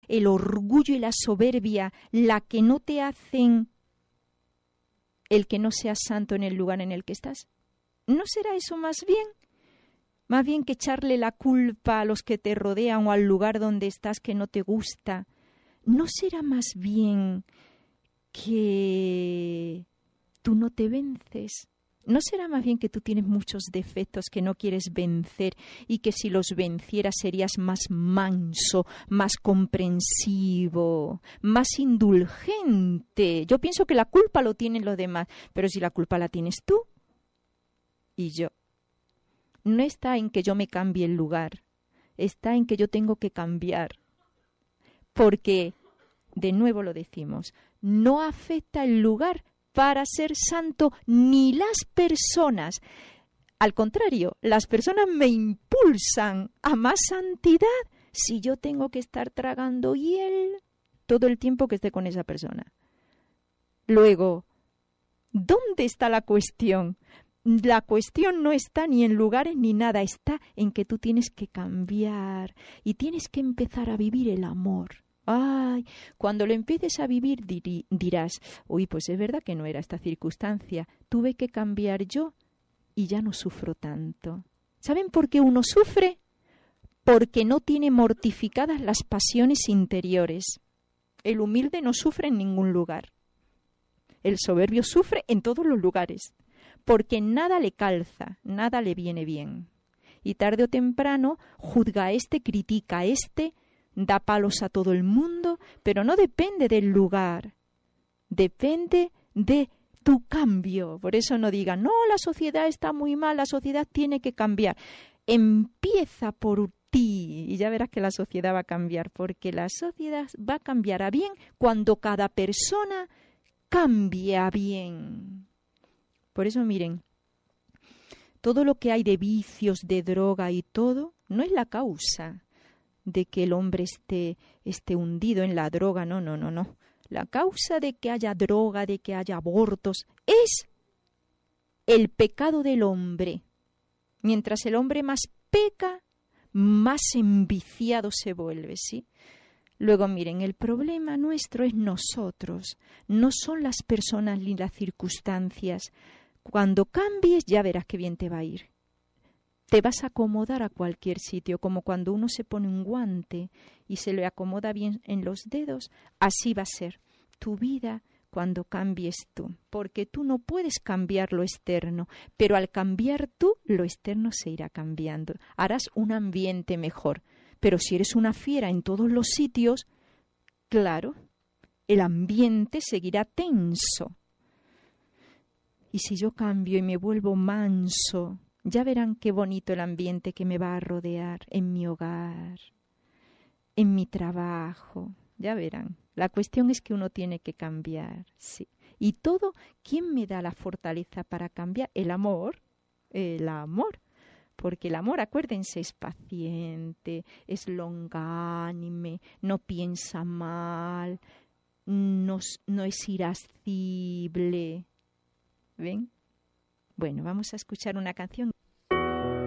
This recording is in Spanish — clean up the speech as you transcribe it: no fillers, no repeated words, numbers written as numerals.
el orgullo y la soberbia la que no te hacen el que no seas santo en el lugar en el que estás? ¿No será eso más bien? Más bien que echarle la culpa a los que te rodean o al lugar donde estás que no te gusta. ¿No será más bien que tú no te vences? ¿No será más bien que tú tienes muchos defectos que no quieres vencer y que si los vencieras serías más manso, más comprensivo, más indulgente? Yo pienso que la culpa lo tienen los demás, pero si la culpa la tienes tú y yo. No está en que yo me cambie el lugar, está en que yo tengo que cambiar. Porque, de nuevo lo decimos, no afecta el lugar para ser santo ni las personas. Al contrario, las personas me impulsan a más santidad si yo tengo que estar tragando hiel todo el tiempo que esté con esa persona. Luego, ¿dónde está la cuestión? La cuestión no está ni en lugares ni nada, está en que tú tienes que cambiar y tienes que empezar a vivir el amor. Ay, cuando lo empieces a vivir dirás, uy, pues es verdad que no era esta circunstancia, tuve que cambiar yo y ya no sufro tanto. ¿Saben por qué uno sufre? Porque no tiene mortificadas las pasiones interiores. El humilde no sufre en ningún lugar. El soberbio sufre en todos los lugares, porque nada le calza, nada le viene bien. Y tarde o temprano juzga a este, critica a este, da palos a todo el mundo, pero no depende del lugar, depende de tu cambio. Por eso no digan, no, la sociedad está muy mal, la sociedad tiene que cambiar. Empieza por ti y ya verás que la sociedad va a cambiar, porque la sociedad va a cambiar a bien cuando cada persona cambie a bien. Por eso miren, todo lo que hay de vicios, de droga y todo, no es la causa de que el hombre esté hundido en la droga, no. La causa de que haya droga, de que haya abortos, es el pecado del hombre. Mientras el hombre más peca, más enviciado se vuelve, ¿sí? Luego, miren, el problema nuestro es nosotros, no son las personas ni las circunstancias. Cuando cambies, ya verás qué bien te va a ir. Te vas a acomodar a cualquier sitio, como cuando uno se pone un guante y se le acomoda bien en los dedos, así va a ser tu vida cuando cambies tú, porque tú no puedes cambiar lo externo, pero al cambiar tú, lo externo se irá cambiando. Harás un ambiente mejor, pero si eres una fiera en todos los sitios, claro, el ambiente seguirá tenso. Y si yo cambio y me vuelvo manso, ya verán qué bonito el ambiente que me va a rodear en mi hogar, en mi trabajo, ya verán. La cuestión es que uno tiene que cambiar, sí. Y todo, ¿quién me da la fortaleza para cambiar? El amor, porque el amor, acuérdense, es paciente, es longánime, no piensa mal, no es irascible. ¿Ven? Bueno, vamos a escuchar una canción.